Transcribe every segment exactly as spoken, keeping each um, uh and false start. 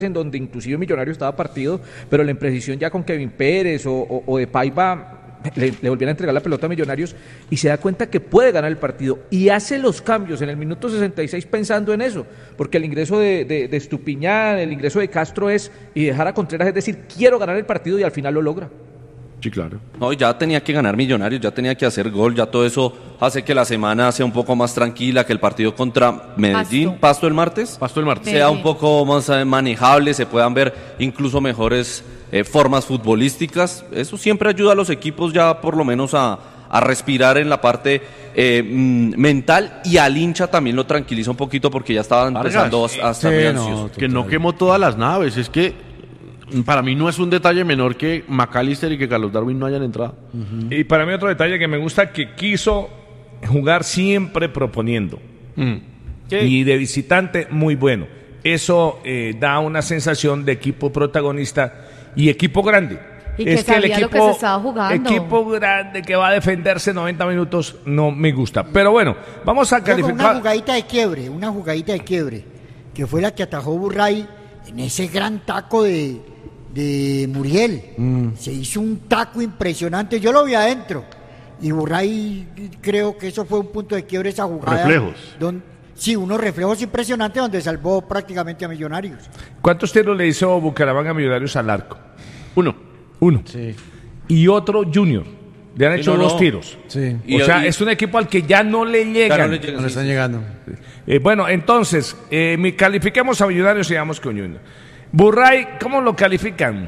en donde inclusive Millonarios estaba partido, pero la imprecisión ya con Kevin Pérez o, o, o de Paiva le, le volvían a entregar la pelota a Millonarios y se da cuenta que puede ganar el partido y hace los cambios en el minuto sesenta y seis pensando en eso, porque el ingreso de, de, de Estupiñán, el ingreso de Castro es y dejar a Contreras, es decir, quiero ganar el partido y al final lo logra. Sí, claro. No, ya tenía que ganar Millonarios, ya tenía que hacer gol, ya todo eso hace que la semana sea un poco más tranquila, que el partido contra Medellín, Pasto, Pasto el martes, Pasto el martes, sea un poco más manejable, se puedan ver incluso mejores eh, formas futbolísticas. Eso siempre ayuda a los equipos ya por lo menos a, a respirar en la parte eh, mental, y al hincha también lo tranquiliza un poquito porque ya estaban empezando a, a estar sí, muy no, ansiosos. Que no quemó todas las naves, es que para mí no es un detalle menor que McAllister y que Carlos Darwin no hayan entrado. Uh-huh. Y para mí otro detalle que me gusta, que quiso jugar siempre proponiendo. Mm. Y de visitante, muy bueno. Eso eh, da una sensación de equipo protagonista y equipo grande. Y que es que el equipo, lo que se estaba jugando. Equipo grande que va a defenderse noventa minutos no me gusta. Pero bueno, vamos a calificar. Una jugadita de quiebre, una jugadita de quiebre, que fue la que atajó Burray en ese gran taco de... de Muriel, mm. se hizo un taco impresionante, yo lo vi adentro, y Burray creo que eso fue un punto de quiebre, esa jugada. Reflejos. Donde, sí, unos reflejos impresionantes donde salvó prácticamente a Millonarios. ¿Cuántos tiros le hizo Bucaramanga a Millonarios al arco? Uno. Uno. Sí. Y otro Junior. Le han hecho no, dos no. tiros. Sí. O y, sea, y, es un equipo al que ya no le llegan. Ya no le, llegan, no le están sí. llegando. Eh, bueno, entonces, eh, califiquemos a Millonarios y vamos con Junior. Burray, ¿cómo lo califican?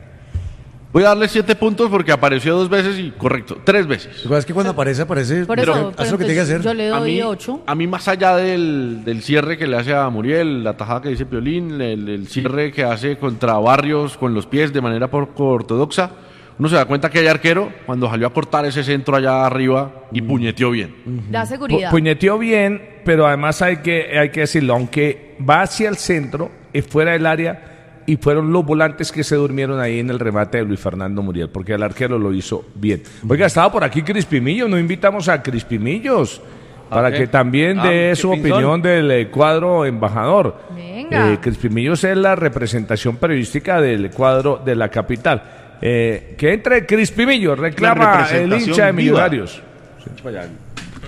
Voy a darle siete puntos porque apareció dos veces y correcto, tres veces. Lo que es que cuando aparece, aparece. Por eso, pero, hace lo que tiene que hacer. Yo le doy a mí, ocho. A mí, más allá del, del cierre que le hace a Muriel, la tajada que dice Piolín, el, el cierre que hace contra Barrios con los pies de manera poco ortodoxa, uno se da cuenta que hay arquero cuando salió a cortar ese centro allá arriba y puñeteó bien. Da seguridad. Pu- puñeteó bien, pero además hay que, hay que decirlo, aunque va hacia el centro, es fuera del área. Y fueron los volantes que se durmieron ahí en el remate de Luis Fernando Muriel, porque el arquero lo hizo bien. Oiga, estaba por aquí Crispimillo, no invitamos a Crispimillos para okay. que también dé ah, su opinión del eh, cuadro embajador. Venga. Eh, Crispimillos es la representación periodística del cuadro de la capital. Eh, que entre Crispimillo, reclama el hincha de Millonarios. Eche para allá.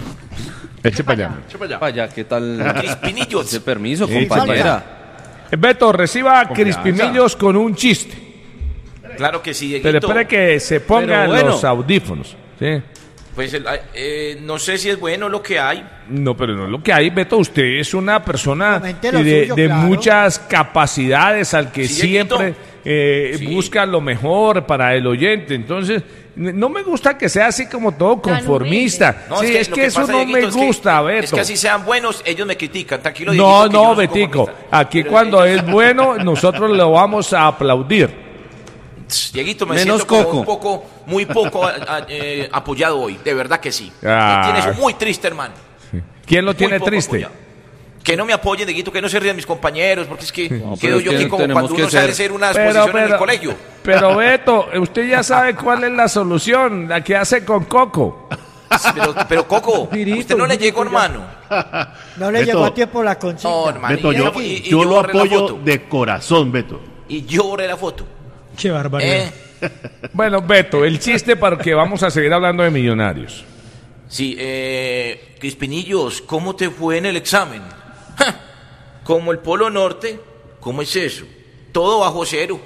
Eche para allá. Eche para allá. ¿Qué tal? Crispinillos. De permiso, sí, compañera. Beto, reciba a Crispimillos con un chiste. Claro que sí, Dieguito. Pero espere que se pongan bueno. los audífonos. ¿Sí? Pues el, eh, no sé si es bueno lo que hay. No, pero no es lo que hay, Beto. Usted es una persona de, suyo, de claro. muchas capacidades, al que sí, siempre eh, sí. busca lo mejor para el oyente. Entonces, no me gusta que sea así como todo conformista. No, sí, es que, es que, que eso pasa, no Dieguito, me gusta, es que, Beto. Es que así sean buenos, ellos me critican. Tranquilo, Dieguito. No, no, Betico. Aquí pero cuando ellos... es bueno, nosotros lo vamos a aplaudir. Dieguito, me Menos siento Coco. un poco, muy poco a, a, eh, apoyado hoy, de verdad que sí. Ah. Me tienes muy triste, hermano. ¿Quién lo muy tiene triste? Apoyado. Que no me apoyen, Dieguito, que no se rían mis compañeros, porque es que no, quedo yo aquí como cuando uno ser... sale a hacer una pero, exposición pero, en el colegio. Pero Beto, usted ya sabe cuál es la solución, la que hace con Coco. Pero, pero Coco, Pirito, usted no le llegó, hermano. No le Beto, llegó a tiempo la consigna. No, hermano. Beto, y, yo, y, y yo yo lo apoyo de corazón, Beto. Y yo borré la foto. Qué barbaridad. ¿Eh? Bueno, Beto, el chiste para que vamos a seguir hablando de Millonarios. Sí, eh, Crispinillos, ¿cómo te fue en el examen? ¡Ja! Como el Polo Norte, ¿cómo es eso? Todo bajo cero.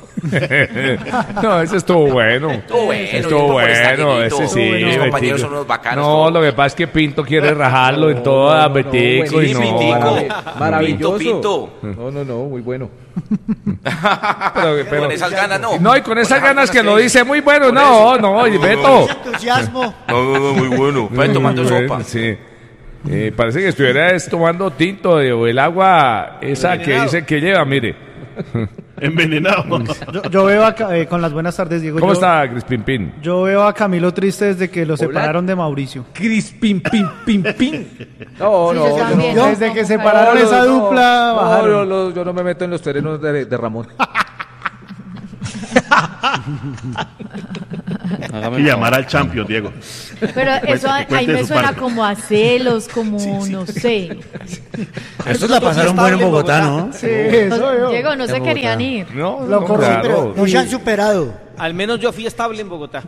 No, ese estuvo bueno. Estuvo bueno. Estuvo bueno, ese sí. Mis compañeros son unos bacanos. No, todos. Lo que pasa es que Pinto quiere rajarlo en toda, no, Betico, no, y no. Pintico. Maravilloso. Pinto, Pinto. No, no, no, muy bueno. pero, pero, con esas ganas no. No, y con esas ganas que lo dice muy bueno, no, no, no, Beto. Entusiasmo. No, no, no, muy bueno. Fue tomando sopa. Sí. Eh, parece que estuviera tomando tinto de, o el agua esa que dice que lleva, mire. Envenenado. Yo, yo veo acá, eh, con las buenas tardes, Diego. ¿Cómo yo, está, Crispin? Yo veo a Camilo triste desde que lo separaron de Mauricio. Crispin, pin, pin, pin. No, Sí, no, yo yo también. no. Desde que separaron No, esa no, dupla, no, bajaron. yo, yo, yo no me meto en los terrenos de, de Ramón. Hágame Y el llamar al champion, Diego. Pero eso que ahí cuente me su suena parte. como a celos, como no sé. Estos la pasaron bueno en Bogotá, ¿no? Sí, eso yo. Diego, no se En querían Bogotá. ir. No, Lo no, corro, claro. Pero no se han superado. Al menos yo fui estable en Bogotá.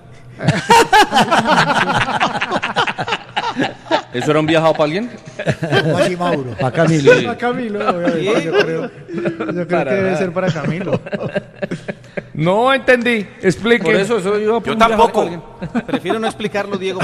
¿Eso era un viajado para alguien? ¿Cómo así, Mauro? Pa' Camilo. Para Camilo, obviamente, yo creo, yo creo que debe ser para Camilo. No entendí. Explique. Por eso, eso iba por Yo un viajado tampoco. para alguien. Prefiero no explicarlo, Diego.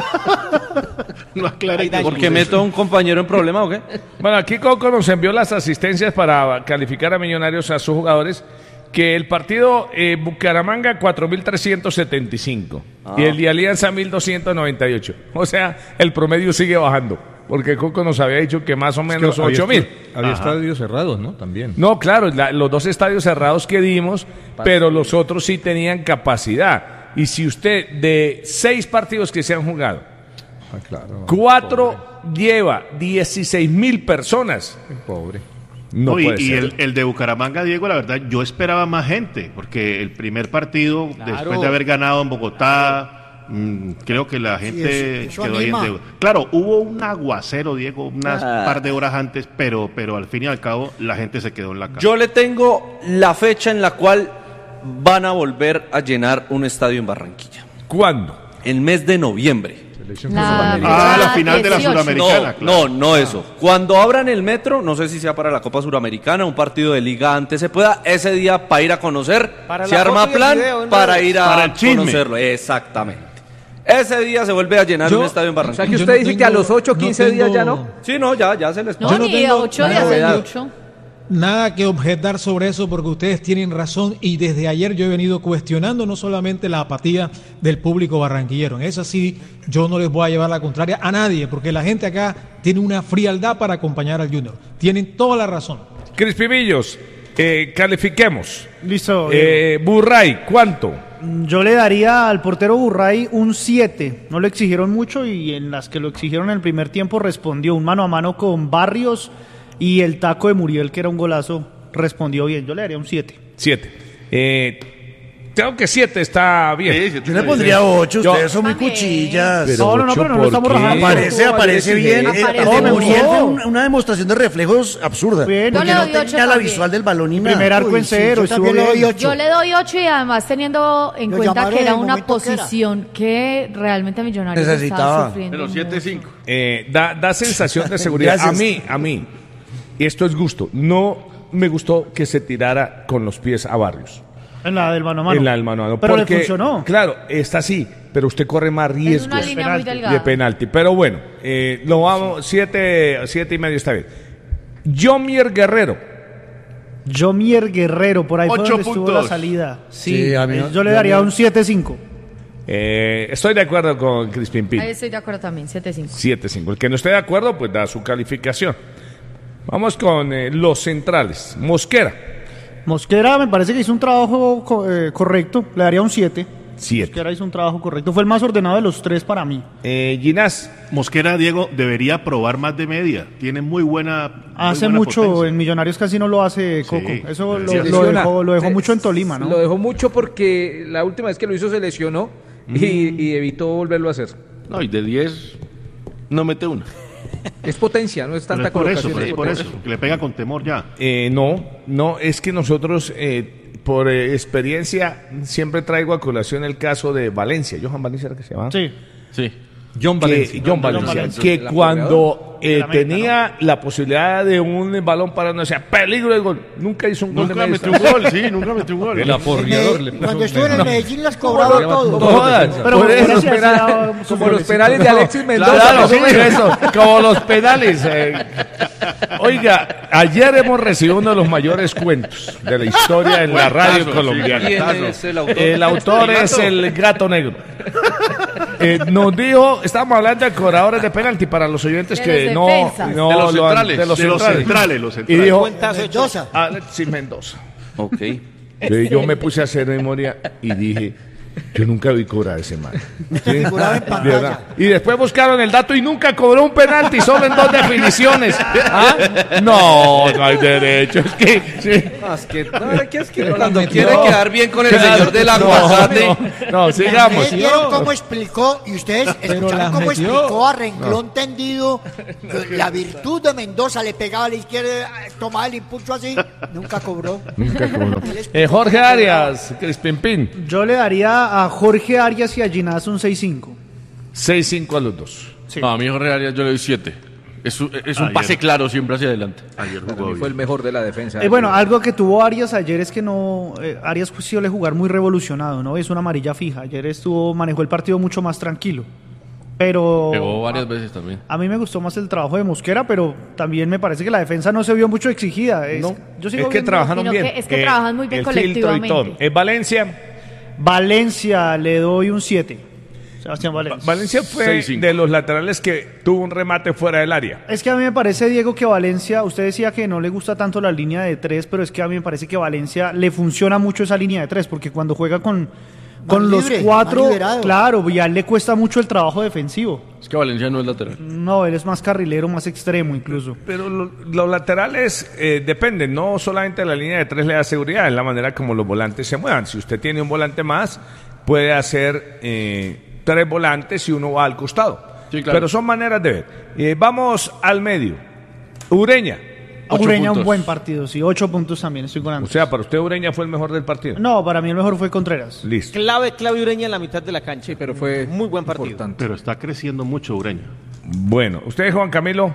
No aclare que- ¿Por qué meto a un compañero en problema o qué? Bueno, aquí Coco nos envió las asistencias para calificar a Millonarios a sus jugadores. Que el partido eh, Bucaramanga cuatro mil trescientos setenta y cinco y el de Alianza mil doscientos noventa y ocho. O sea, el promedio sigue bajando. Porque Coco nos había dicho que más o menos había ocho mil. esta- Había estadios cerrados, ¿no? También. No, claro, la- los dos estadios cerrados que dimos, pero los otros sí tenían capacidad. Y si usted, de seis partidos que se han jugado, Ah, claro. cuatro lleva dieciséis mil personas, Pobre. no No, y puede y ser. el, el de Bucaramanga, Diego, la verdad, yo esperaba más gente, porque el primer partido, después de haber ganado en Bogotá, mm, creo que la gente eso- eso quedó ahí en anima. deuda. Claro, hubo un aguacero, Diego, unas par de horas antes, pero, pero al fin y al cabo la gente se quedó en la casa. Yo le tengo la fecha en la cual van a volver a llenar un estadio en Barranquilla. ¿Cuándo? El mes de noviembre. La, Ah, la final de la dieciocho. Suramericana. No, no, no eso. Cuando abran el metro, no sé si sea para la Copa Suramericana, un partido de liga antes se pueda, ese día para ir a conocer, Para se la arma foto y el plan video en para redes. ir a Para el chisme. conocerlo. Exactamente. Ese día se vuelve a llenar Yo- un estadio en O Barranquilla. sea que Yo usted no dice que a tengo- los ocho, no quince días ya tengo- no. Sí, no, ya, ya se les No, Yo no ni tengo ocho días nada. es mucho. Nada que objetar sobre eso porque ustedes tienen razón y desde ayer yo he venido cuestionando no solamente la apatía del público barranquillero. En eso sí, yo no les voy a llevar la contraria a nadie porque la gente acá tiene una frialdad para acompañar al Junior. Tienen toda la razón. Crispimillos, eh, califiquemos. Listo. Eh, Burray, ¿cuánto? Yo le daría al portero Burray un siete. No lo exigieron mucho y en las que lo exigieron en el primer tiempo respondió un mano a mano con Barrios y el taco de Muriel, que era un golazo, respondió bien. Yo le daría un siete. Siete. Eh, creo que siete está bien. Yo le pondría ocho, Yo- ustedes son muy También. cuchillas. Pero no, no, no, ocho, pero no lo ¿por estamos qué? rajando. Aparece, aparece bien. El, el Aparece de muy Muriel bien. fue un- una demostración de reflejos absurda. Bien. Porque Yo le no doy ocho tenía la también. visual del balón ni nada. Primer arco Uy, en sí, cero. yo estuvo también le doy bien. ocho. Yo le doy ocho y además teniendo en Lo cuenta llamaré que era en el una momento que era. posición que realmente Millonarios Necesitaba. estaba sufriendo Pero siete mucho. cinco. Eh, da, da sensación de seguridad. A Gracias. mí, a mí, y esto es gusto, no me gustó que se tirara con los pies a Barrios. En la del mano a mano. En la del mano a mano. Pero porque, le funcionó. Claro, está así, pero usted corre más Es riesgos una línea muy Penalti. delgada. de penalti. Pero bueno, eh, lo vamos, siete, siete y medio está bien. Jomier Guerrero. Jomier Guerrero, por ahí fue Ocho donde estuvo puntos. la salida. Sí, Sí, a mí eh, no- yo le yo daría no- un siete cinco. Eh, estoy de acuerdo con Crispin Pin. Ahí estoy de acuerdo también, siete cinco. siete cinco. El que no esté de acuerdo, pues da su calificación. Vamos con eh, los centrales. Mosquera, Mosquera me parece que hizo un trabajo co- eh, correcto, le daría un siete. siete. Mosquera hizo un trabajo correcto, fue el más ordenado de los tres para mí. Eh, Ginás, Mosquera, Diego, debería probar más de media. Tiene muy buena. muy Hace buena mucho, potencia. en Millonarios casi no lo hace Coco. Sí, Eso lo, sí, lo lesiona. dejó, lo dejó Se- mucho en Tolima, ¿no? Lo dejó mucho porque la última vez que lo hizo se lesionó y, y evitó volverlo a hacer. No, y de diez no mete una. Es potencia, no es Pero tanta es por eso, colocación. pero es es por potencia. eso, que le pega con temor ya. eh, no, no, es que nosotros, eh, por eh, experiencia, siempre traigo a colación el caso de Valencia. Johan Valencia era que se llama. Sí. Sí. John que, Valencia. John Valencia, Valencia. que El cuando eh, De la América, tenía la posibilidad de un balón para no sea peligro de gol, nunca hizo un gol Nunca de metió media un gol, sí, nunca metió un gol. El aporreador le puso Cuando un- estuve en el no. Medellín las cobraba todo. No jodas, Pero por Mosquera eso, sí Penal- hacía sus como los golecitos. penales de Alexis Mendoza. Claro, más o sí, menos. eso, como los penales. eh. Oiga, ayer hemos recibido uno de los mayores cuentos de la historia en la radio sí, colombiana. ¿Quién es el autor? El autor es el gato negro. Eh, nos dijo, estábamos hablando de cobradores de penalti para los oyentes De que los no, defensas. no De los lo han- centrales. de los De los centrales. centrales, los Y centrales. dijo, Cuentas hecho. Mendoza. Alexis Mendoza. Ok. Entonces yo me puse a hacer memoria y dije, yo nunca vi cobrar ese man. ¿Sí? Figuraba en De pantalla. verdad. Y después buscaron el dato y nunca cobró un penalti, solo en dos definiciones. ¿Ah? No, no hay derecho. Es que, sí. No, es que, no, es que, es que Pero cuando la quiere metió. quedar bien con el Claro. señor del No, aguacate. no, no, sigamos. Ustedes vieron cómo explicó, y ustedes Pero escucharon las cómo metió. explicó a renglón tendido que la virtud de Mendoza le pegaba a la izquierda, tomaba el impulso así, nunca cobró. Nunca cobró. Él explicó Eh, Jorge cómo Arias, Crispin Pin. Yo le daría a Jorge Arias y a Ginás un seis cinco. seis cinco a los dos. No, a mí Jorge Arias yo le doy siete. Es un, es un Ayer. pase claro siempre hacia adelante. Ayer Para jugó mí fue el bien. mejor de la defensa. Eh, bueno, algo que tuvo Arias ayer es que no. Eh, Arias pues, suele jugar muy revolucionado, ¿no? Es una amarilla fija. Ayer estuvo, manejó el partido mucho más tranquilo. Pero. Pegó varias veces también. A mí me gustó más el trabajo de Mosquera, pero también me parece que la defensa no se vio mucho exigida. Es, No, yo es sigo que viendo- trabajaron sino bien. que- es que trabajan muy bien el filtro y colectivamente. todo. ¿Es Valencia? Valencia le doy un siete. Sebastián Valencia. Valencia fue seis cinco. de los laterales que tuvo un remate fuera del área. Es que a mí me parece, Diego, que Valencia, usted decía que no le gusta tanto la línea de tres, pero es que a mí me parece que Valencia le funciona mucho esa línea de tres, porque cuando juega con, con los libre, cuatro, más liberado. claro, y a él le cuesta mucho el trabajo defensivo. Es que Valencia no es lateral. No, él es más carrilero, más extremo incluso. Pero lo- los laterales eh, dependen, no solamente la línea de tres le da seguridad, es la manera como los volantes se muevan. Si usted tiene un volante más, puede hacer eh, tres volantes y uno va al costado. Sí, claro. Pero son maneras de ver. Eh, vamos al medio. Ureña. Ocho Ureña un puntos. buen partido, sí, ocho puntos también, estoy con O Andrés. sea, para usted Ureña fue el mejor del partido. No, para mí el mejor fue Contreras. Listo. Clave, clave Ureña en la mitad de la cancha. Sí, pero fue muy buen partido. importante. Pero está creciendo mucho Ureña. Bueno, usted, Juan Camilo.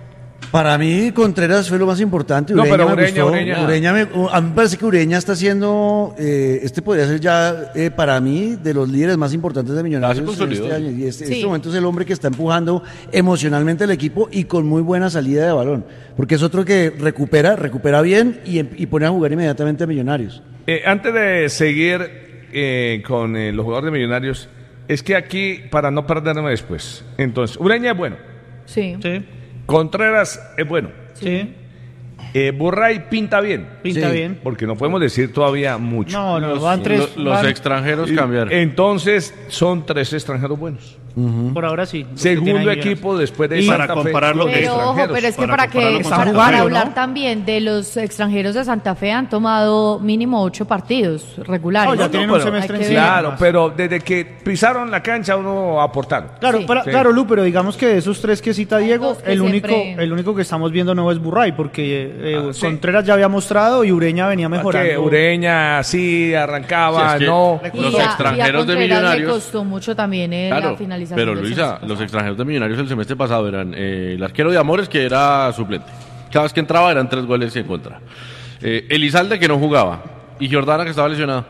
Para mí, Contreras fue lo más importante. No, Ureña pero me Ureña, gustó. Ureña. Ureña me- a mí me parece que Ureña está siendo, eh, este podría ser ya, eh, para mí, de los líderes más importantes de Millonarios Ah, se consolidó. este año. Y este, Sí. este momento es el hombre que está empujando emocionalmente el equipo y con muy buena salida de balón. Porque es otro que recupera, recupera bien y, em- y pone a jugar inmediatamente a Millonarios. Eh, antes de seguir eh, con eh, los jugadores de Millonarios, es que aquí, para no perderme después, entonces, Ureña es bueno, Sí. Sí, Contreras es bueno, sí, eh, Burray pinta bien, pinta Sí. bien. porque no podemos decir todavía mucho. No, no, Los, van tres. lo- los van- extranjeros Y- cambiaron. Entonces, son tres extranjeros buenos. Por ahora sí. los que Segundo tienen ahí equipo después de Y Santa para Fe, compararlo los que- Pero ojo, extranjeros. pero es que para para, que compararlo con para, Santa para Fe, hablar ¿no? también de los extranjeros de Santa Fe han tomado mínimo ocho partidos regulares. No, ya ¿no? tienen pero- un semestre hay que encima. ver. Claro, pero desde que pisaron la cancha uno aportaron. Claro, Sí. para- Sí. claro, Lu, pero digamos que de esos tres que cita Hay Diego, dos que el único, siempre- el único que estamos viendo no es Burray, porque eh, Ah, sí. Contreras ya había mostrado y Ureña venía Que mejorando. Ureña sí arrancaba, Sí, es que no. Y los a- y a extranjeros de Contreras Millonarios. le costó mucho también eh, Claro, la finalización. pero del Luisa, semestre los pasado. extranjeros de Millonarios el semestre pasado eran eh, el arquero de Amores, que era suplente. Cada vez que entraba eran tres goles en contra. Eh, Elizalde, que no jugaba. Y Jordana, que estaba lesionada.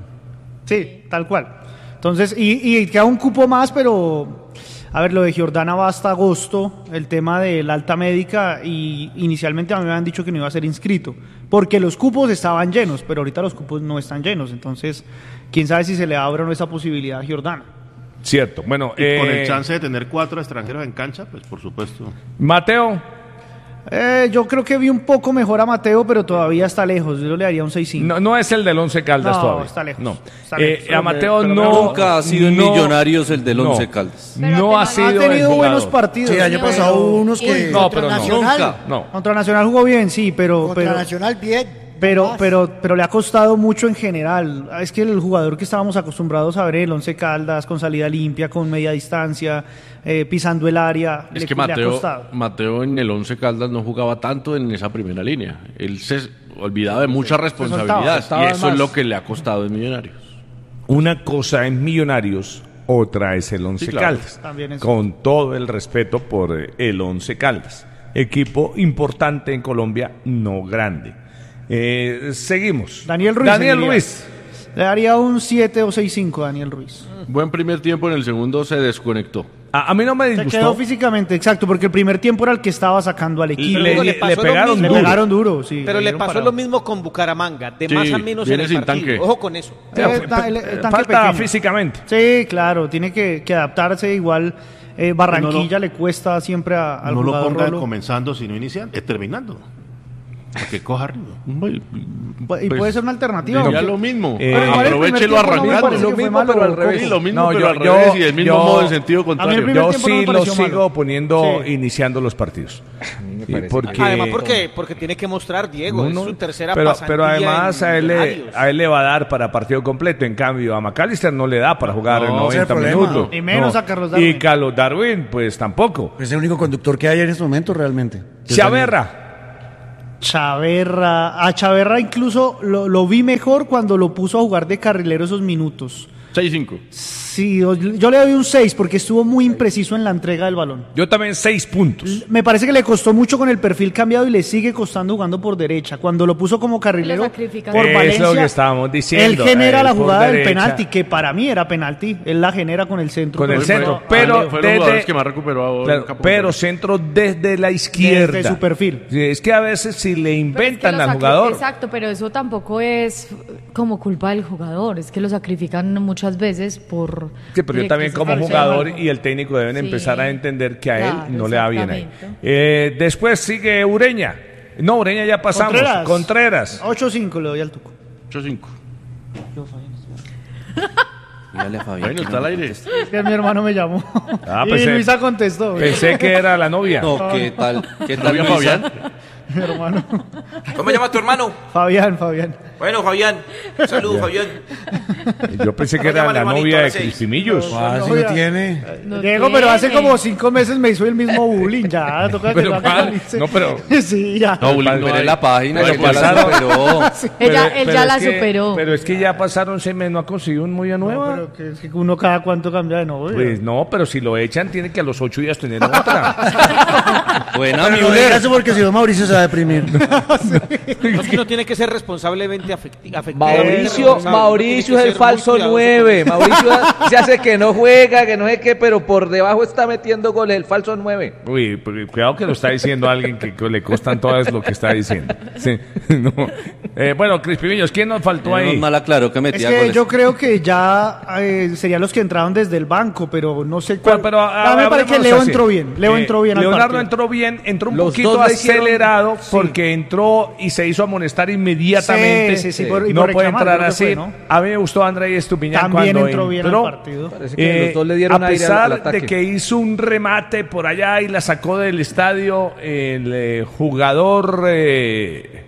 Sí, tal cual. Entonces, y, y queda un cupo más, pero a ver, lo de Giordana va hasta agosto, el tema de la alta médica, y inicialmente a mí me habían dicho que no iba a ser inscrito, porque los cupos estaban llenos, pero ahorita los cupos no están llenos, entonces, quién sabe si se le abre o no esa posibilidad a Giordana. Cierto. Bueno, Y con eh, el chance de tener cuatro extranjeros en cancha, pues por supuesto. Mateo, Eh, yo creo que vi un poco mejor a Mateo, pero todavía está lejos, yo le daría un seis cinco. no, no es el del Once Caldas No, todavía. está lejos, No. está Eh, lejos. a Mateo Pero no. nunca ha sido en no- Millonarios el del no. Once Caldas. Pero No ha ha sido Ha el tenido jugador. buenos partidos. Sí, año Pero- pasado hubo unos y- que... No, pero no. Nacional. Nunca. No. Contra Nacional jugó bien, sí, pero... Contra pero Nacional bien. Pero, más. pero, pero le ha costado mucho en general. Es que el jugador que estábamos acostumbrados a ver, el Once Caldas, con salida limpia, con media distancia, eh, pisando el área, Es le, que le ha Mateo, costado. Mateo en el Once Caldas no jugaba tanto en esa primera línea. Él se olvidaba de mucha responsabilidad. soltaba Y eso más. es lo que le ha costado en Millonarios. Una cosa es Millonarios, otra es el Once Sí, claro. Caldas. También es- Con todo el respeto por eh, el Once Caldas. Equipo importante en Colombia, no grande. Eh, seguimos. Daniel Ruiz. Daniel señoría. Ruiz. Le daría un siete o seis cinco a Daniel Ruiz. Buen primer tiempo, en el segundo se desconectó. A, a mí no me Se disgustó. quedó físicamente, exacto, porque el primer tiempo era el que estaba sacando al equipo. Pero le- luego le pasó lo pegaron Le mismo. pegaron duro, sí. Pero le dieron pasó parado. lo mismo con Bucaramanga, de Sí, más a menos en viene el sin partido. tanque. Ojo con eso. Sí, Eh, está- el- el eh, tanque falta pequeño. físicamente. Sí, claro, tiene que, que adaptarse igual. eh, Barranquilla le cuesta siempre a- al no lo jugador pongan Rolo. comenzando, sino iniciando, es terminando. Para que coja ritmo. Pues, Y puede ser una alternativa. diría aunque- lo mismo. Eh, Pero igual el Aprovechelo primer tiempo no me arrancando. parece Lo que fue mismo, malo, pero al Coco. revés. Sí, lo mismo, No, pero yo- al revés y del mismo yo- modo en sentido A mí el contrario. primer Yo tiempo no me sí lo pareció malo. sigo poniendo, Sí. iniciando los partidos. me parece. porque- Además, porque, porque tiene que mostrar, Diego, No, es no, su tercera pero, pasantía pero además en a él, le, Millonarios. a él le va a dar para partido completo. En cambio, a McAllister no le da para jugar No, en ese es noventa el problema. minutos. Y menos No. a Carlos Darwin. Y Carlos Darwin, pues tampoco. Es el único conductor que hay en este momento realmente. Chaverra. Chaverra, a Chaverra incluso lo, lo vi mejor cuando lo puso a jugar de carrilero esos minutos. seis cinco. Sí, yo, yo le doy un seis porque estuvo muy impreciso en la entrega del balón. Yo también seis puntos. Me parece que le costó mucho con el perfil cambiado y le sigue costando jugando por derecha. Cuando lo puso como carrilero sacrifica. por Es Valencia, lo que estábamos diciendo. él genera él la por jugada del derecha. penalti, que para mí era penalti. Él la genera con el centro. Con el pero- centro, Fue- pero fue los desde, jugadores que más recuperó claro, en campo pero contrario. centro desde la izquierda. Desde su perfil. Sí, es que a veces si le Pero es que inventan lo al sacri- jugador. Exacto, pero eso tampoco es como culpa del jugador, es que lo sacrifican muchas veces por... Sí, pero yo también directrices como del jugador juego. y el técnico deben Sí. empezar a entender que a él Claro, no le da bien ahí. exactamente. Eh, después sigue Ureña. No, Ureña ya pasamos. Contreras. Contreras. ocho cinco le doy al Tuco. ocho cinco. Dígale a Fabián. Bueno, que está al no aire. conteste. Es que mi hermano me llamó. Ah, y pensé- Luisa contestó. Pensé que era la novia. No, ¿qué tal? ¿Qué tal, ¿Novia Luisa? Fabián? Mi hermano. ¿Cómo se llama tu hermano? Fabián, Fabián. Bueno, Fabián. Saludos, Fabián. Yo pensé que ¿Cómo era llama el la hermanito novia a de las seis? Crispimillos. Ah, si No, no ya. tiene. No Diego, pero hace tiene. como cinco meses me hizo el mismo bullying. Ya, toca que Pero, lo ¿cuál? actualice. No, pero- Sí, ya. No, bullying no Pero hay. la página, pero él ya la pasaron- superó. Ella, Pero- él pero ya es la que- superó. Pero es que ya pasaron seis meses, no ha conseguido un novia nueva. Pero que, es que uno cada cuánto cambia de novio. Pues no, pero si lo echan, tiene que a los ocho días tener otra. Buena, Pero no Müller. diga eso porque si no Mauricio se va a deprimir. No, que uno tiene que ser responsablemente afecti- afectivamente Mauricio, responsable. Mauricio Uno es tiene el que ser muy falso cuidadoso nueve. con eso. Mauricio se hace que no juega, que no sé qué, pero por debajo está metiendo goles, el falso nueve. Uy, pero cuidado que lo está diciendo alguien que, que le costan todo es lo que está diciendo. Sí, no. Eh, bueno, Crispimillos, ¿quién nos faltó Menos ahí? mal aclaró que Es metía que goles. yo creo que ya eh, serían los que entraron desde el banco, pero no sé cuál. Pero, pero, a mí me parece que hablemoslo Leo así. entró bien. Leo Eh, entró bien al Leonardo partido. entró bien, entró un Los poquito dos le hicieron- acelerado sí. porque entró y se hizo amonestar inmediatamente. Sí, sí, sí, por- y no por puede reclamar, entrar creo que así. fue, ¿no? A mí me gustó André Estupiñán También cuando entró bien al entró. partido. Parece que los dos le dieron a aire al- pesar al ataque. de que hizo un remate por allá y la sacó del estadio el eh, jugador eh,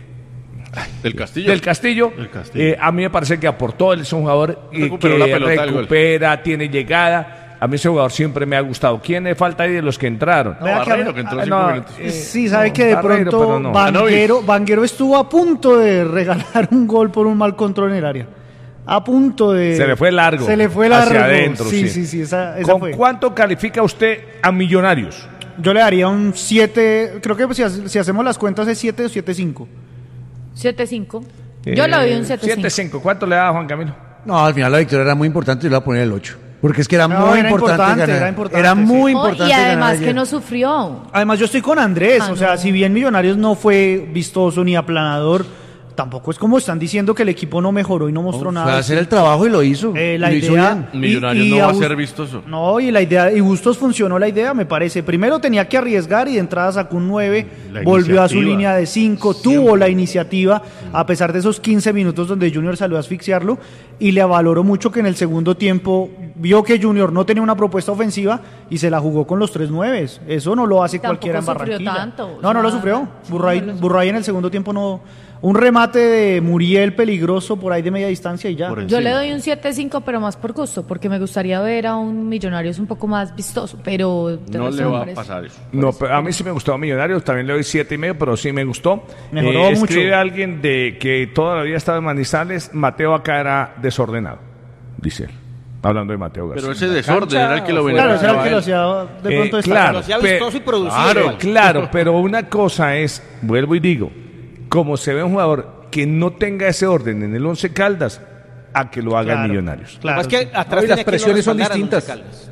Del Castillo. del Castillo, Del Castillo. eh, a mí me parece que aportó, él es un jugador eh, Recuperó que la pelota del gol. recupera, tiene llegada. A mí ese jugador siempre me ha gustado. ¿Quién le falta ahí de los que entraron? Vea que a Barreiro, mí- que entró Ah, cinco no, minutos. eh, Sí, sabe no, que de Barreiro, pronto pero no. Vanguero, Vanguero estuvo a punto de regalar un gol por un mal control en el área. A punto de. Se le fue largo. Se le fue largo. Hacia adentro, sí, sí. sí, sí, esa, esa ¿Con fue. cuánto califica usted a Millonarios? Yo le daría un siete. Creo que si, ha- si hacemos las cuentas es siete o siete cinco. siete cinco. Yo le doy un siete cinco. siete cinco. ¿Cuánto le da Juan Camilo? No, al final la victoria era muy importante y le voy a poner el ocho. Porque es que era No, muy era importante, importante, ganar. era importante, Era muy sí. No, importante y además ganar que ayer. no sufrió. Además, yo estoy con Andrés. Ah, o sea, no. si bien Millonarios no fue vistoso ni aplanador, tampoco es como están diciendo que el equipo no mejoró y no mostró Fue nada. a hacer el trabajo y lo hizo. Eh, la lo hizo idea, bien. y- Millonarios y no va a Bus- ser vistoso. No, y la idea, y Bustos funcionó la idea, me parece. Primero tenía que arriesgar y de entrada sacó un nueve, La volvió a su iniciativa. línea de cinco, tuvo la iniciativa, a pesar de esos quince minutos donde Junior salió a asfixiarlo, y le avaloró mucho que en el segundo tiempo vio que Junior no tenía una propuesta ofensiva y se la jugó con los tres nueves. Eso no lo hace Tampoco cualquiera en sufrió Barranquilla. tanto, no, no o lo sea, sufrió. Burray, no lo sufrió. Burray en el segundo tiempo no. Un remate de Muriel peligroso por ahí de media distancia y ya. Por Yo encima. le doy un siete cinco, pero más por gusto, porque me gustaría ver a un Millonarios un poco más vistoso, pero... de No resto le me va a parece- pasar eso. No, pero a mí sí me gustó Millonarios, también le doy siete y medio, pero sí me gustó. Mejoró mucho. Escribe alguien de que toda la vida estaba en Manizales, Mateo acá era desordenado, dice él. Hablando de Mateo García. Pero ese desorden era el que lo Claro, ese era el que lo beneficiaba. hacía de Eh, pronto claro, destacar. Lo hacía pe- vistoso y producido Claro, igual. claro, pero una cosa es, vuelvo y digo, como se ve un jugador que no tenga ese orden en el Once Caldas, a que lo haga en Claro. Millonarios. Claro, Además que sí. atrás No, y tenía las quien lo presiones son respaldara en Once distintas. Caldas.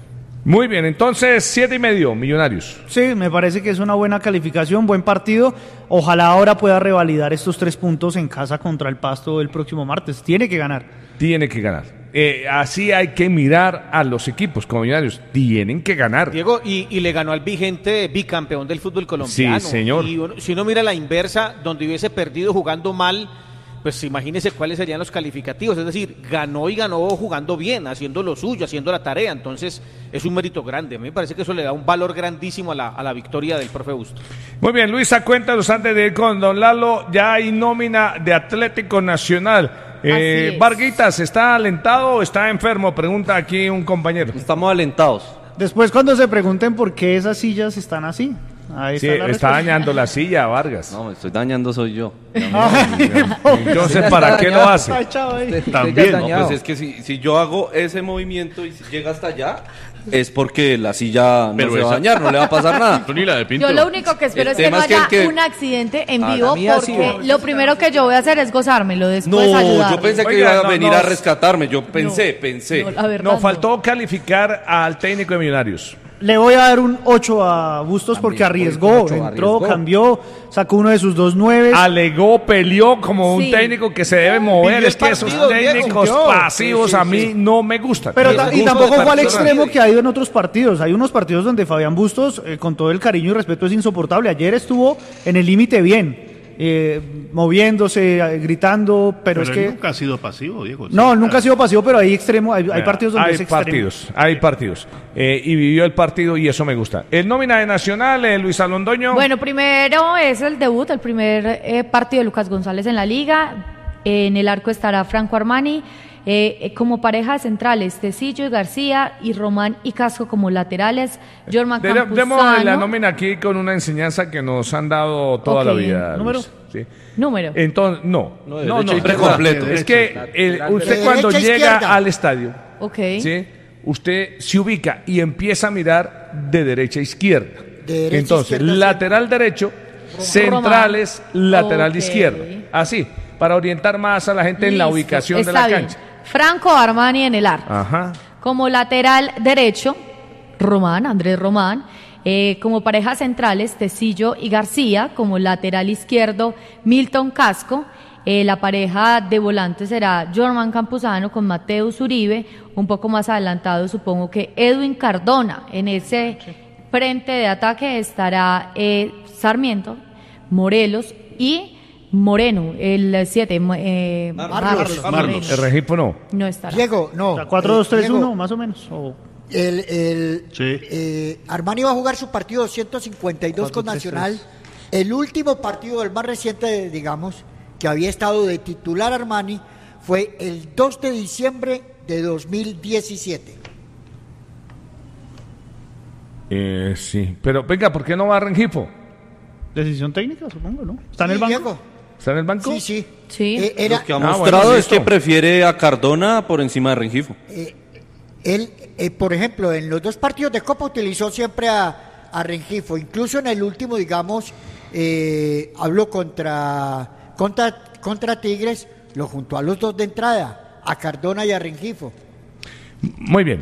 Muy bien, entonces siete y medio, Millonarios. Sí, me parece que es una buena calificación, buen partido. Ojalá ahora pueda revalidar estos tres puntos en casa contra el Pasto el próximo martes. Tiene que ganar. Tiene que ganar. Eh, así hay que mirar a los equipos como Millonarios. Tienen que ganar. Diego, y, y le ganó al vigente bicampeón del fútbol colombiano. Sí, señor. Y uno- si uno mira la inversa, donde hubiese perdido jugando mal, pues imagínese cuáles serían los calificativos, es decir, ganó y ganó jugando bien, haciendo lo suyo, haciendo la tarea, entonces es un mérito grande. A mí me parece que eso le da un valor grandísimo a la, a la victoria del profe Bustos. Muy bien, Luisa, cuéntanos antes de ir con don Lalo, ya hay nómina de Atlético Nacional. Eh, Varguitas, ¿está alentado o está enfermo? Pregunta aquí un compañero. Estamos alentados. Después cuando se pregunten por qué esas sillas están así. Ahí sí, está, la está respuesta. dañando la silla, Vargas. No, me estoy dañando soy yo. Entonces, ¿para qué lo hace? Ay, chao, ahí. También. No, pues es que si, si yo hago ese movimiento y llega hasta allá, es porque la silla no Pero se va esa- a dañar, no le va a pasar nada. Tú ni la de Pinto. Yo lo único que espero El es que tema no es que haya el que- un accidente en Ah, vivo, la mía sí, porque no. lo primero que yo voy a hacer es gozármelo, No, después ayudar. yo pensé que Oiga, iba a no, venir no. a rescatarme, yo pensé, pensé. No, la verdad Nos no. faltó calificar al técnico de Millonarios. Le voy a dar un ocho a Bustos porque También, arriesgó, ocho, entró, arriesgó. cambió, sacó uno de sus dos nueves. Alegó, peleó como un Sí. técnico que se debe mover. Vivió Es el que esos partido, Diego, técnicos yo. pasivos Sí, sí, a mí sí. no me gustan. Pero Me ta- y gusta tampoco de fue al personas. extremo que ha ido en otros partidos. Hay unos partidos donde Fabián Bustos, eh, con todo el cariño y respeto, es insoportable. Ayer estuvo en el límite bien, eh, moviéndose, eh, gritando, pero, Pero es él que... nunca ha sido pasivo, Diego. No, él nunca ha sido sido pasivo, pero hay extremo, hay, hay Vea, partidos donde hay es extremo. partidos, hay partidos. Eh, y vivió el partido y eso me gusta. El nómina de Nacional, eh, Luis Alondoño. Bueno, primero es el debut, el primer eh, partido de Lucas González en la liga. En el arco estará Franco Armani. Eh, eh, como pareja de centrales, Tecillo y García, y Román y Casco como laterales. Jorman De- Demos Campuzano. la nómina aquí con una enseñanza que nos han dado toda Ok. la vida. ¿Número? Luis. Sí. Número. Entonces, no, No, de no, derecha no, y izquierda. completo. Es que el- Lateral usted derecha. cuando Derecha, llega izquierda. al estadio, Ok. ¿sí? Usted se ubica y empieza a mirar de derecha a izquierda. De derecha a Entonces, izquierda, lateral derecho, centrales, lateral Ok. izquierda. Así, para orientar más a la gente en la Listo, ubicación de está la bien. cancha. Franco Armani en el arco. Ajá. Como lateral derecho, Román, Andrés Román. Eh, como parejas centrales, Tecillo y García. Como lateral izquierdo, Milton Casco. Eh, la pareja de volantes será Jorman Campuzano con Mateus Uribe. Un poco más adelantado, supongo que Edwin Cardona. En ese frente de ataque estará eh, Sarmiento, Morelos y Moreno, el siete. Eh, Marlos, Moreno. El Regifo no. No estará. Diego, no. O sea, cuatro dos tres Diego, uno, más o menos. O... El, el, Sí. eh, Armani va a jugar su partido doscientos cincuenta y dos con Nacional. El último partido, el más reciente, digamos, que había estado de titular Armani, fue el dos de diciembre de dos mil diecisiete. Eh, sí, pero venga, ¿por qué no va a Rengifo? Decisión técnica, supongo, ¿no? ¿Está en Sí, el banco? Diego. ¿Está en el banco? Sí, sí. Sí. Eh, era, Lo que ha Ah, mostrado bueno, es que listo. prefiere a Cardona por encima de Rengifo. Él, eh, por ejemplo, en los dos partidos de Copa utilizó siempre a, a Rengifo. Incluso en el último, digamos, eh, habló contra, contra, contra Tigres, lo juntó a los dos de entrada, a Cardona y a Rengifo. Muy bien.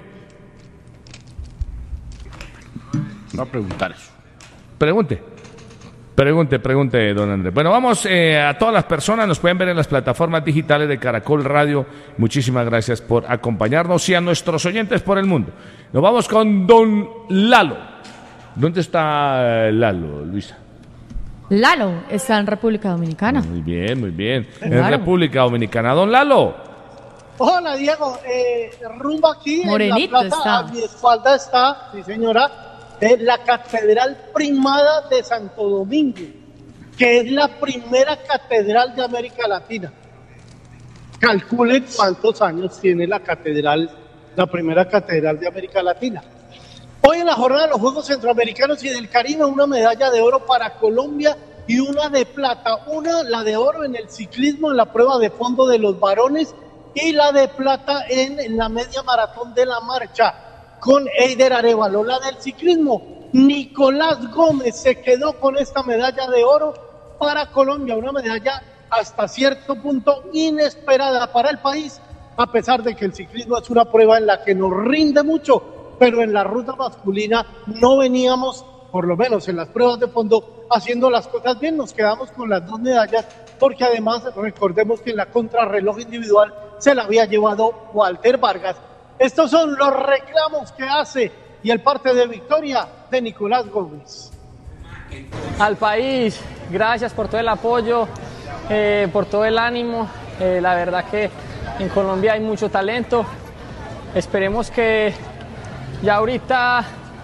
Va a preguntar eso. Pregunte. Pregunte, pregunte, don Andrés. Bueno, vamos eh, a todas las personas, nos pueden ver en las plataformas digitales de Caracol Radio. Muchísimas gracias por acompañarnos y a nuestros oyentes por el mundo. Nos vamos con don Lalo. ¿Dónde está eh, Lalo, Luisa? Lalo está en República Dominicana. Muy bien, muy bien. En Claro. República Dominicana. Don Lalo. Hola Diego, eh, rumbo aquí Morenito en la plaza, está. a mi espalda está, sí señora, eh, la Catedral Primada de Santo Domingo, que es la primera catedral de América Latina. Calcule cuántos años tiene la catedral, la primera catedral de América Latina. Hoy en la jornada de los Juegos Centroamericanos y del Caribe, una medalla de oro para Colombia y una de plata. Una, la de oro en el ciclismo, en la prueba de fondo de los varones, y la de plata en, en la media maratón de la marcha con Eider Arévalo. La del ciclismo, Nicolás Gómez se quedó con esta medalla de oro para Colombia, una medalla hasta cierto punto inesperada para el país, a pesar de que el ciclismo es una prueba en la que nos rinde mucho, pero en la ruta masculina no veníamos, por lo menos en las pruebas de fondo, haciendo las cosas bien. Nos quedamos con las dos medallas, porque además recordemos que en la contrarreloj individual se la había llevado Walter Vargas. Estos son los reclamos que hace y el parte de victoria de Nicolás Gómez. Al país, gracias por todo el apoyo. eh, por todo el ánimo. Eh, la verdad que en Colombia hay mucho talento. Esperemos que ya ahorita,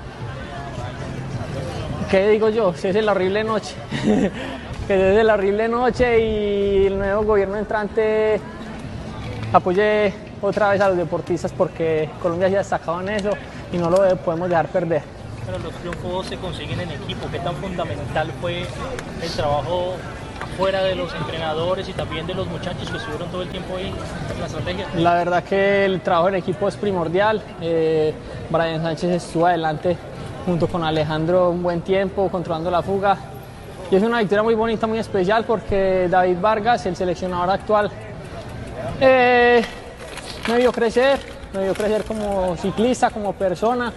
¿qué digo yo? Si es la horrible noche. Que desde la horrible noche y el nuevo gobierno entrante apoye otra vez a los deportistas, porque Colombia se ha destacado en eso y no lo podemos dejar perder. Pero los triunfos se consiguen en equipo. ¿Qué tan fundamental fue el trabajo fuera de los entrenadores y también de los muchachos que estuvieron todo el tiempo ahí en la estrategia? La verdad que el trabajo en equipo es primordial. Eh, Brian Sánchez estuvo adelante junto con Alejandro un buen tiempo controlando la fuga. Y es una victoria muy bonita, muy especial, porque David Vargas, el seleccionador actual, eh, me vio crecer, me vio crecer como ciclista, como persona.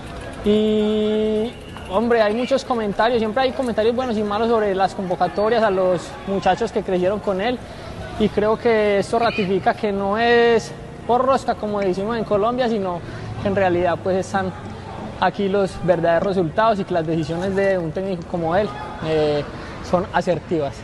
Y, hombre, hay muchos comentarios, siempre hay comentarios buenos y malos sobre las convocatorias a los muchachos que crecieron con él. Y creo que esto ratifica que no es por rosca, como decimos en Colombia, sino que en realidad pues están aquí los verdaderos resultados y que las decisiones de un técnico como él eh, son asertivas.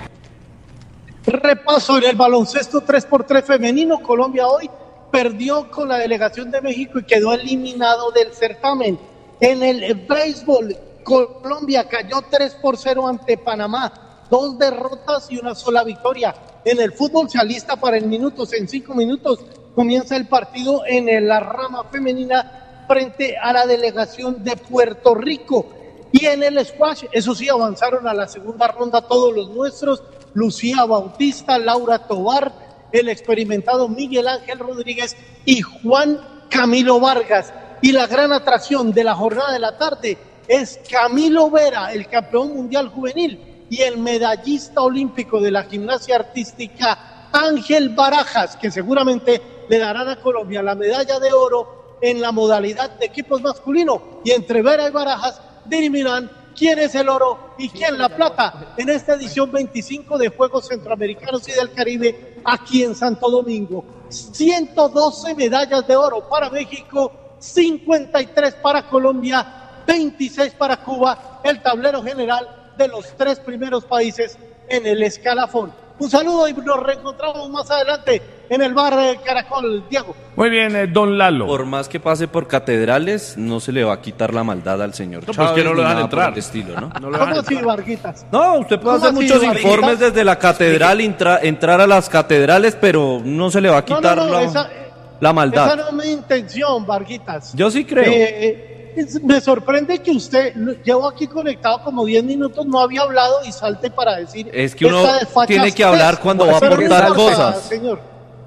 Repaso en el baloncesto tres por tres femenino. Colombia hoy perdió con la delegación de México y quedó eliminado del certamen. En el béisbol, Colombia cayó tres por cero ante Panamá, dos derrotas y una sola victoria. En el fútbol se alista para en minutos, en cinco minutos comienza el partido en la rama femenina frente a la delegación de Puerto Rico. Y en el squash, eso sí, avanzaron a la segunda ronda todos los nuestros: Lucía Bautista, Laura Tobar, el experimentado Miguel Ángel Rodríguez y Juan Camilo Vargas. Y la gran atracción de la jornada de la tarde es Camilo Vera, el campeón mundial juvenil, y el medallista olímpico de la gimnasia artística Ángel Barajas, que seguramente le darán a Colombia la medalla de oro en la modalidad de equipos masculino. Y entre Vera y Barajas dirimirán quién es el oro y quién la plata en esta edición veinticinco de Juegos Centroamericanos y del Caribe aquí en Santo Domingo. ciento doce medallas de oro para México, cincuenta y tres para Colombia, veintiséis para Cuba, el tablero general de los tres primeros países en el escalafón. Un saludo y nos reencontramos más adelante en el bar de Caracol, Diego. Muy bien, eh, don Lalo. Por más que pase por catedrales, no se le va a quitar la maldad al señor No, Chávez. pues que no lo ni dejan nada entrar. por el estilo, ¿no? No lo dejan ¿Cómo así, entrar. Varguitas? No, usted puede ¿Cómo hacer así, muchos Varguitas? informes desde la catedral, intra- entrar a las catedrales, pero no se le va a No, quitar no, no, la, esa, la maldad. esa no es mi intención, Varguitas. Yo sí creo. Eh, es- me sorprende que usted, lo- llevo aquí conectado como diez minutos, no había hablado y salte para decir... Es que uno esta desfachatez. tiene que hablar cuando va a Pero no aportar importa, cosas. Señor.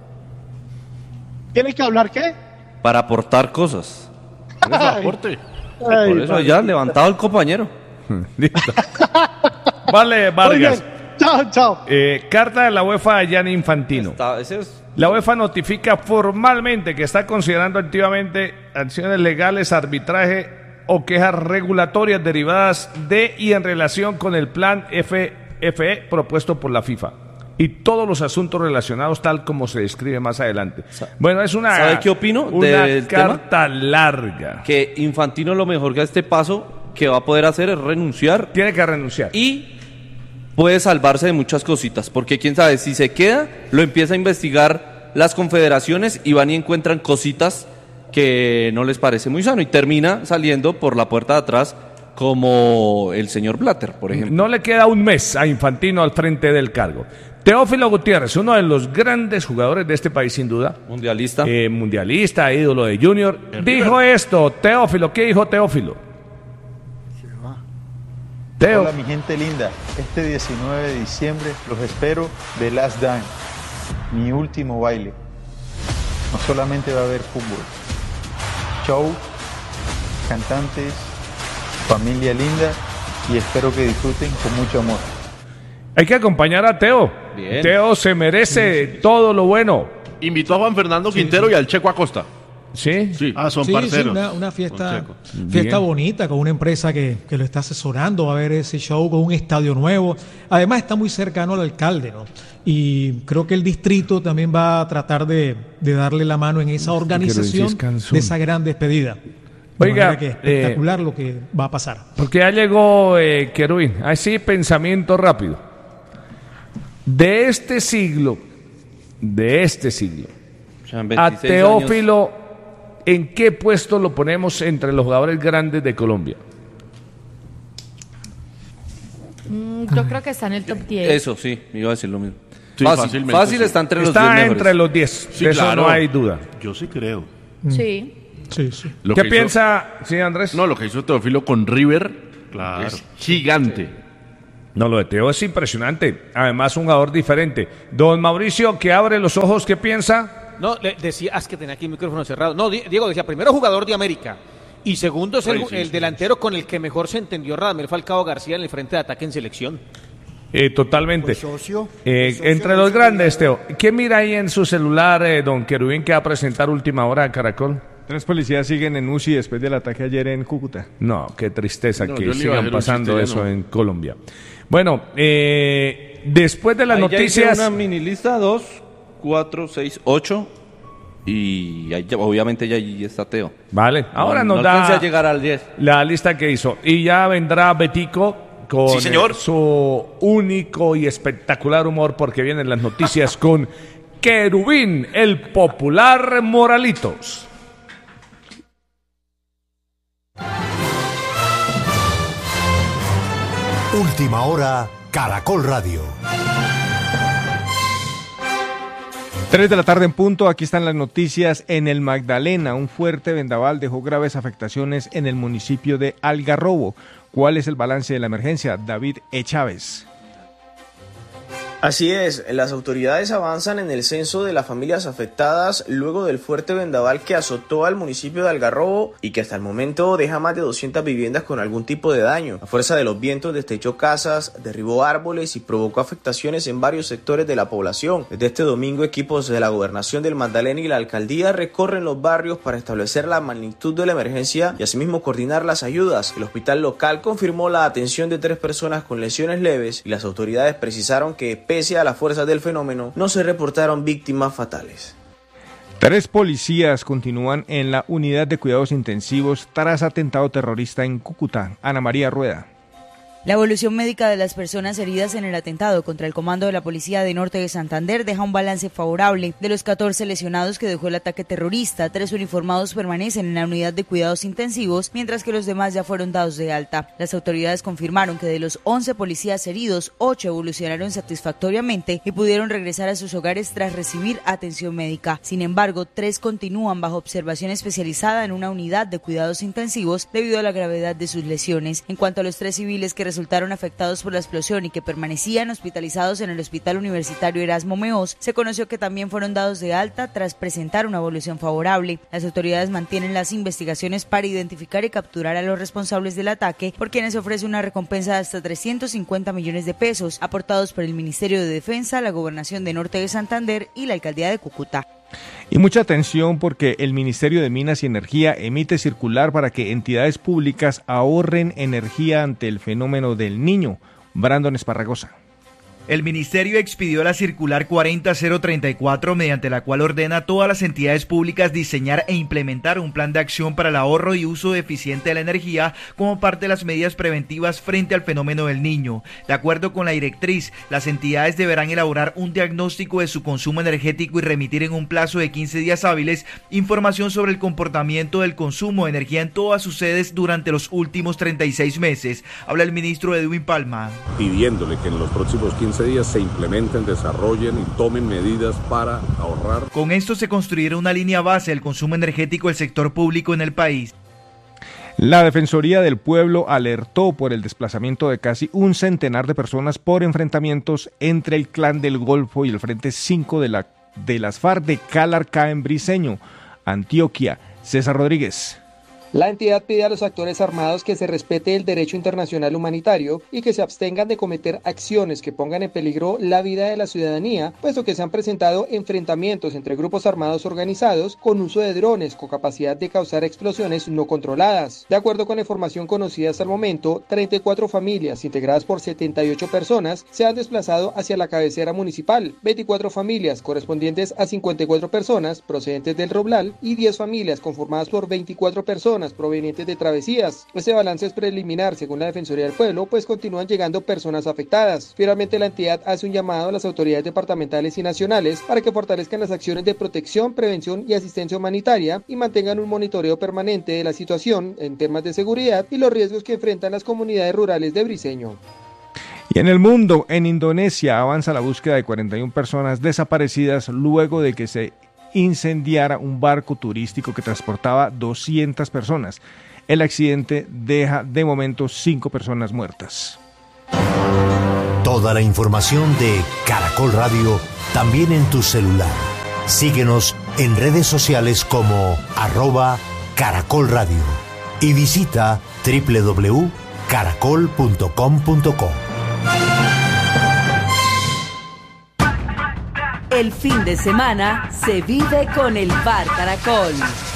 ¿Tiene que hablar qué? Para aportar cosas. Por eso Ay. aporte. Ay, Por eso ya Varguitas. levantado el compañero. Listo. Vale, Muy Vargas. bien. Chao, chao. Eh, carta de la UEFA a Gianni Infantino. Está- ese es- La UEFA notifica formalmente que está considerando activamente acciones legales, arbitraje o quejas regulatorias derivadas de y en relación con el plan F F E propuesto por la FIFA y todos los asuntos relacionados tal como se describe más adelante. Bueno, es una, ¿Sabe qué opino una del tema? carta larga. Que Infantino lo mejor que a este paso que va a poder hacer es renunciar Tiene que renunciar. y puede salvarse de muchas cositas, porque quién sabe, si se queda, lo empieza a investigar las confederaciones y van y encuentran cositas que no les parece muy sano y termina saliendo por la puerta de atrás como el señor Blatter, por ejemplo. No le queda un mes a Infantino al frente del cargo. Teófilo Gutiérrez, uno de los grandes jugadores de este país sin duda, Mundialista. eh, mundialista, ídolo de Junior, dijo esto. Teófilo, ¿qué dijo Teófilo? Teo. Hola mi gente linda, este diecinueve de diciembre los espero de Last Dance, mi último baile. No solamente va a haber fútbol, show, cantantes, familia linda y espero que disfruten con mucho amor. Hay que acompañar a Teo. Bien. Teo se merece todo lo bueno. Invitó a Juan Fernando Quintero y al Checo Acosta. ¿Sí? Sí. Ah, son Sí, sí, parceros. una, una fiesta, Con fiesta Bien. bonita con una empresa que, que lo está asesorando. Va a haber ese show con un estadio nuevo. Además está muy cercano al alcalde, ¿no? Y creo que el distrito también va a tratar de, de darle la mano en esa organización dices, Cancún. de esa gran despedida. De Oiga, manera que espectacular lo que va a pasar. Porque ya llegó eh, Querubín. Así, pensamiento rápido. de este siglo, de este siglo, O sea, en a veintiséis Teófilo, años. ¿en qué puesto lo ponemos entre los jugadores grandes de Colombia? Mm, yo creo que está en el top diez. Eso, sí, iba a decir lo mismo. Sí, fácil, fácilmente, fácil sí. está entre los Está diez mejores. entre los diez, Sí, de eso claro. no hay duda. Yo sí creo. Sí. Sí, sí. Lo ¿Qué que hizo- piensa, sí, Andrés? No, lo que hizo Teófilo con River Claro. es gigante. No, lo de Teo es impresionante. Además, un jugador diferente. Don Mauricio, que abre los ojos, ¿qué piensa? No, le decía, ah, es que tenía aquí el micrófono cerrado. No, Di- Diego decía, primero jugador de América. Y segundo es el, Ay, sí, el sí, delantero con el que mejor se entendió Radamel Falcao García en el frente de ataque en selección. Eh, totalmente. Pues, socio, Eh, pues, socio, entre los pues, grandes, Teo. ¿Qué mira ahí en su celular, eh, don Querubín, que va a presentar última hora a Caracol? Tres policías siguen en U C I después del ataque ayer en Cúcuta. No, qué tristeza No, que yo le iba a sigan hacer un pasando chiste, ya eso no. en Colombia. Bueno, eh, después de las Ahí ya hice noticias... una mini lista, dos, cuatro, seis, ocho. Y ahí ya- obviamente ya ahí está Teo. Vale, ahora no, nos no alcancé da a llegar al diez. la lista que hizo. Y ya vendrá Betico con Sí, señor. eh, su único y espectacular humor, porque vienen las noticias con Querubín, el popular Moralitos. Última hora, Caracol Radio. Tres de la tarde en punto, aquí están las noticias. En el Magdalena, un fuerte vendaval dejó graves afectaciones en el municipio de Algarrobo. ¿Cuál es el balance de la emergencia? David E. Chávez. Así es, las autoridades avanzan en el censo de las familias afectadas luego del fuerte vendaval que azotó al municipio de Algarrobo y que hasta el momento deja más de doscientas viviendas con algún tipo de daño. La fuerza de los vientos destrechó casas, derribó árboles y provocó afectaciones en varios sectores de la población. Desde este domingo, equipos de la Gobernación del Magdalena y la Alcaldía recorren los barrios para establecer la magnitud de la emergencia y asimismo coordinar las ayudas. El hospital local confirmó la atención de tres personas con lesiones leves y las autoridades precisaron que pese a las fuerzas del fenómeno, no se reportaron víctimas fatales. Tres policías continúan en la unidad de cuidados intensivos tras atentado terrorista en Cúcuta. Ana María Rueda. La evolución médica de las personas heridas en el atentado contra el comando de la Policía de Norte de Santander deja un balance favorable. De los catorce lesionados que dejó el ataque terrorista, tres uniformados permanecen en la unidad de cuidados intensivos, mientras que los demás ya fueron dados de alta. Las autoridades confirmaron que de los once policías heridos, ocho evolucionaron satisfactoriamente y pudieron regresar a sus hogares tras recibir atención médica. Sin embargo, tres continúan bajo observación especializada en una unidad de cuidados intensivos debido a la gravedad de sus lesiones. En cuanto a los tres civiles que resultaron afectados por la explosión y que permanecían hospitalizados en el Hospital Universitario Erasmo Meós, se conoció que también fueron dados de alta tras presentar una evolución favorable. Las autoridades mantienen las investigaciones para identificar y capturar a los responsables del ataque, por quienes se ofrece una recompensa de hasta trescientos cincuenta millones de pesos, aportados por el Ministerio de Defensa, la Gobernación de Norte de Santander y la Alcaldía de Cúcuta. Y mucha atención porque el Ministerio de Minas y Energía emite circular para que entidades públicas ahorren energía ante el fenómeno del Niño. Brandon Esparragosa. El Ministerio expidió la circular cuarenta mil treinta y cuatro, mediante la cual ordena a todas las entidades públicas diseñar e implementar un plan de acción para el ahorro y uso eficiente de la energía como parte de las medidas preventivas frente al fenómeno del Niño. De acuerdo con la directriz, las entidades deberán elaborar un diagnóstico de su consumo energético y remitir en un plazo de quince días hábiles información sobre el comportamiento del consumo de energía en todas sus sedes durante los últimos treinta y seis meses. Habla el ministro Edwin Palma. Pidiéndole que en los próximos quince días se implementen, desarrollen y tomen medidas para ahorrar. Con esto se construirá una línea base del consumo energético del sector público en el país. La Defensoría del Pueblo alertó por el desplazamiento de casi un centenar de personas por enfrentamientos entre el Clan del Golfo y el Frente cinco de, la, de las FARC de Calarcá en Briceño, Antioquia. César Rodríguez. La entidad pide a los actores armados que se respete el derecho internacional humanitario y que se abstengan de cometer acciones que pongan en peligro la vida de la ciudadanía, puesto que se han presentado enfrentamientos entre grupos armados organizados con uso de drones con capacidad de causar explosiones no controladas. De acuerdo con la información conocida hasta el momento, treinta y cuatro familias integradas por setenta y ocho personas se han desplazado hacia la cabecera municipal, veinticuatro familias correspondientes a cincuenta y cuatro personas procedentes del Roblal y diez familias conformadas por veinticuatro personas personas provenientes de travesías. Este balance es preliminar, según la Defensoría del Pueblo, pues continúan llegando personas afectadas. Finalmente, la entidad hace un llamado a las autoridades departamentales y nacionales para que fortalezcan las acciones de protección, prevención y asistencia humanitaria y mantengan un monitoreo permanente de la situación en temas de seguridad y los riesgos que enfrentan las comunidades rurales de Briceño. Y en el mundo, en Indonesia, avanza la búsqueda de cuarenta y una personas desaparecidas luego de que se incendiara un barco turístico que transportaba doscientas personas. El accidente deja de momento cinco personas muertas. Toda la información de Caracol Radio también en tu celular. Síguenos en redes sociales como arroba Caracol Radio y visita doble u doble u doble u punto caracol punto com punto co. El fin de semana se vive con el Bar Caracol.